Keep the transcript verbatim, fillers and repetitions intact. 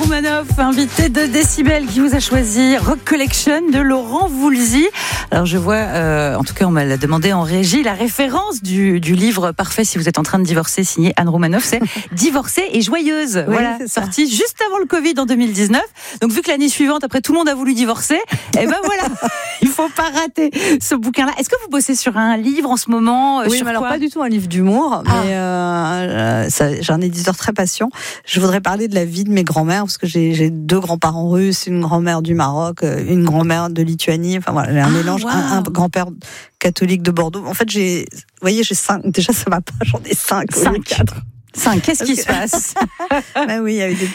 Roumanoff, invité de Décibel, qui vous a choisi Rock Collection de Laurent Voulzy. Alors je vois, euh, en tout cas on m'a demandé en régie, la référence du, du livre parfait si vous êtes en train de divorcer, signé Anne Roumanoff, c'est Divorcée et joyeuse. Oui, voilà, sorti juste avant le Covid en deux mille dix-neuf. Donc vu que l'année suivante, après tout le monde a voulu divorcer, et ben voilà, il faut pas rater ce bouquin-là. Est-ce que vous bossez sur un livre en ce moment? Oui, sur mais alors quoi? pas du tout un livre d'humour, Ah. mais euh, ça, j'ai un éditeur très patient. Je voudrais parler de la vie de mes grands-mères, parce que j'ai, j'ai deux grands-parents russes, une grand-mère du Maroc, une grand-mère de Lituanie. Enfin voilà, j'ai un Ah, mélange, wow. un, un grand-père catholique de Bordeaux. En fait, j'ai, vous voyez, j'ai cinq. Déjà, ça va pas. J'en ai cinq. Cinq. Quatre. Cinq. Qu'est-ce qui se passe? Bah oui, il y a eu des